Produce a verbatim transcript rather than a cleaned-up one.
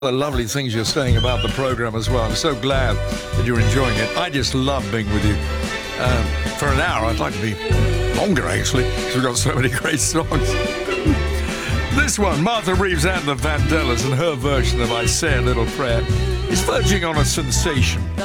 The lovely things you're saying about the program as well. I'm so glad that you're enjoying it. I just love being with you. Um, for an hour, I'd like to be longer, actually, because we've got so many great songs. This one, Martha Reeves and the Vandellas, and her version of I Say a Little Prayer, is verging on a sensation.